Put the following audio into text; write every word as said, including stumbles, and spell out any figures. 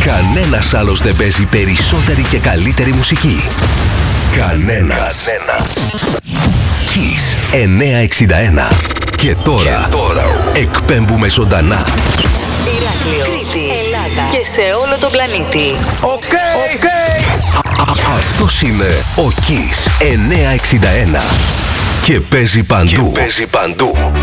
Κανένας άλλος δεν παίζει περισσότερη και καλύτερη μουσική. Κανένας. Κανένα. Kiss εννιακόσια εξήντα ένα. Και τώρα, και τώρα εκπέμπουμε ζωντανά. Ηράκλειο, Κρήτη, Ελλάδα και σε όλο τον πλανήτη. Οκ, okay, οκ. Okay. Αυτός είναι ο Kiss εννιακόσια εξήντα ένα. Και παίζει παντού. Και παίζει παντού.